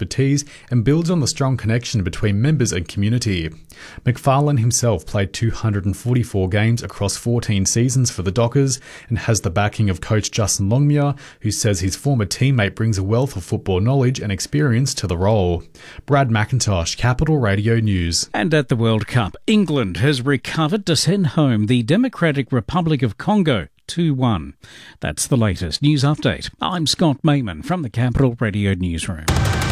expertise and builds on the strong connection between members and community. McFarlane himself played 244 games across 14 seasons for the Dockers and has the backing of coach Justin Longmuir, who says his former teammate brings a wealth of football knowledge and experience to the role. Brad McIntosh, Capital Radio News. And at the World Cup, England has recovered to send home the Democratic Republic of Congo 2-1. That's the latest news update. I'm Scott Mayman from the Capital Radio Newsroom.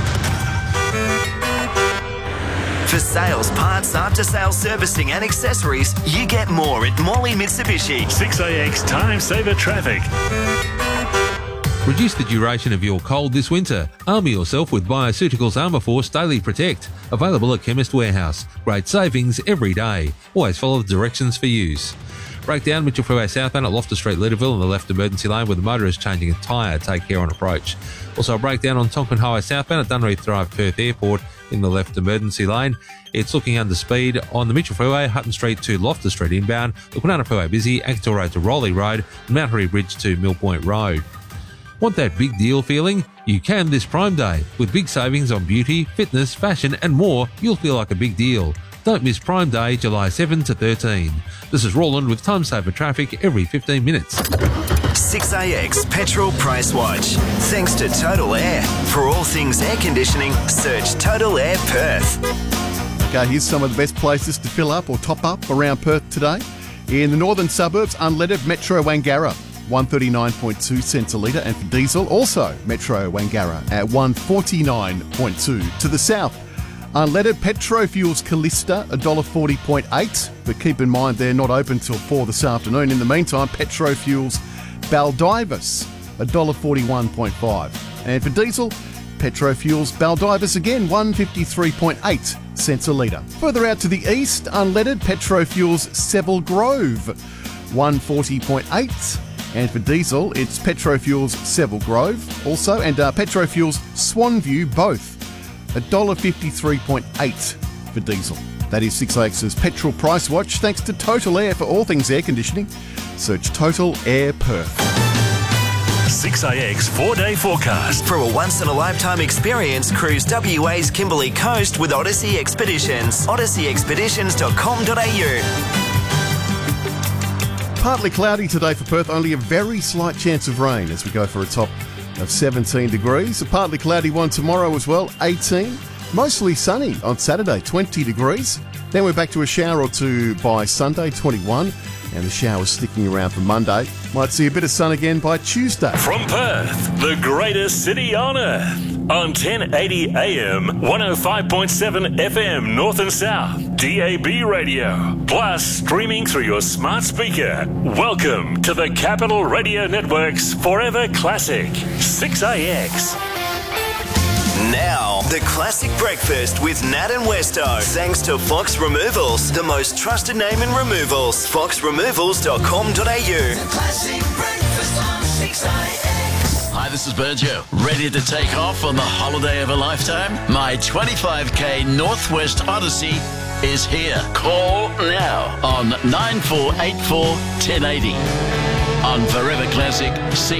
For sales, parts, after-sales servicing and accessories, you get more at Morley Mitsubishi. 6AX Time Saver Traffic. Reduce the duration of your cold this winter. Armour yourself with Bioceuticals Armour Force Daily Protect. Available at Chemist Warehouse. Great savings every day. Always follow the directions for use. Breakdown Mitchell Freeway southbound at Loftus Street, Leederville, on the left emergency lane with the motorist changing a tyre. Take care on approach. Also a breakdown on Tonkin Highway southbound at Dunreath Drive, Perth Airport in the left emergency lane. It's looking under speed on the Mitchell Freeway, Hutton Street to Loftus Street inbound, the Kwinana Freeway busy, Axel Road to Rowley Road, and Mount Harry Bridge to Mill Point Road. Want that big deal feeling? You can this Prime Day. With big savings on beauty, fitness, fashion and more, you'll feel like a big deal. Don't miss Prime Day, July 7 to 13. This is Roland with Time Saver Traffic every 15 minutes. 6AX Petrol Price Watch. Thanks to Total Air. For all things air conditioning, search Total Air Perth. Okay, here's some of the best places to fill up or top up around Perth today. In the northern suburbs, unleaded Metro Wangara, 139.2 cents a litre, and for diesel, also Metro Wangara at 149.2. To the south, unleaded Petro Fuels Callista, $1.40.8, but keep in mind they're not open till 4 this afternoon. In the meantime, Petro Fuels Baldivis, $1.41.5. And for diesel, Petro Fuels Baldivis again, 153.8 cents a litre. Further out to the east, unleaded Petro Fuels Seville Grove, 140.8. And for diesel, it's Petro Fuels Seville Grove also, and Petro Fuels Swanview both, $1.53.8 for diesel. That is 6AX's Petrol Price Watch, thanks to Total Air for all things air conditioning. Search Total Air Perth. 6AX 4-day forecast. For a once-in-a-lifetime experience, cruise WA's Kimberley Coast with Odyssey Expeditions. odysseyexpeditions.com.au. Partly cloudy today for Perth, only a very slight chance of rain as we go for a top of 17 degrees. A partly cloudy one tomorrow as well, 18. Mostly sunny on Saturday, 20 degrees. Then we're back to a shower or two by Sunday, 21. And the showers sticking around for Monday. Might see a bit of sun again by Tuesday. From Perth, the greatest city on earth. On 1080 AM, 105.7 FM North and South, DAB radio. Plus streaming through your smart speaker. Welcome to the Capital Radio Network's Forever Classic, 6AX. Now, the classic breakfast with Nat and Westo. Thanks to Fox Removals, the most trusted name in removals. foxremovals.com.au. The classic breakfast on 6AX. Hi, this is Bergio. Ready to take off on the holiday of a lifetime? My 25k Northwest Odyssey is here. Call now on 9484 1080. On Forever Classic,